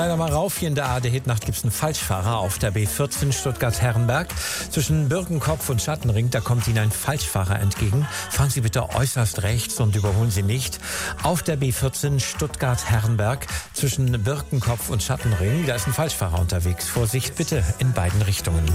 Leider mal rauf, hier in der ARD-Hitnacht gibt es einen Falschfahrer auf der B14 Stuttgart-Herrenberg. Zwischen Birkenkopf und Schattenring, da kommt Ihnen ein Falschfahrer entgegen. Fahren Sie bitte äußerst rechts und überholen Sie nicht. Auf der B14 Stuttgart-Herrenberg zwischen Birkenkopf und Schattenring, da ist ein Falschfahrer unterwegs. Vorsicht bitte in beiden Richtungen.